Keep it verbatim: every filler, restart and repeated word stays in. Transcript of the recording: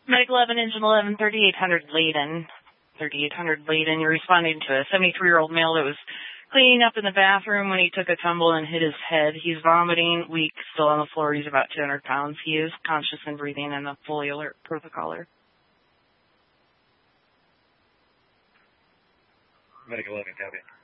Medic eleven, Engine eleven, thirty-eight hundred Layden. thirty-eight hundred Layden, you're responding to a seventy-three-year-old male that was cleaning up in the bathroom when he took a tumble and hit his head. He's vomiting, weak, still on the floor. He's about two hundred pounds. He is conscious and breathing in a fully alert protocoler. Medic eleven, copy.